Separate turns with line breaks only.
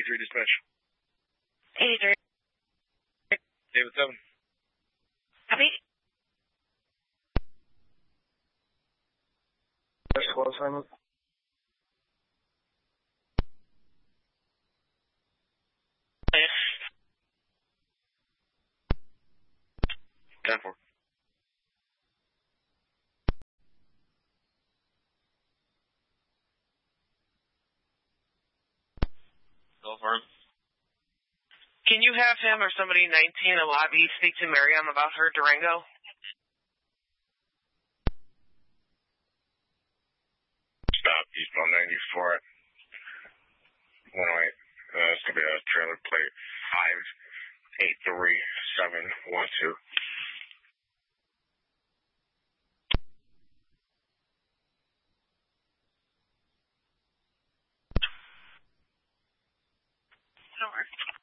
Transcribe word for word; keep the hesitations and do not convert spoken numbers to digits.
eighty-three dispatch.
eighty-three.
David seven.
Copy.
That's close, Simon. ten four.
Go for him.
Can you have him or somebody nineteen in the lobby speak to Miriam about her Durango?
Stop, eastbound ninety-four. one oh eight. Uh, it's going to be a trailer plate five eight three seven one two.
That'll work.